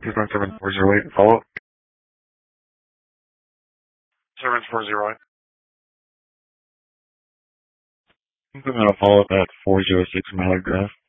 2.7408, follow up. 7408. Implement a follow up at 406 Mallard Drive.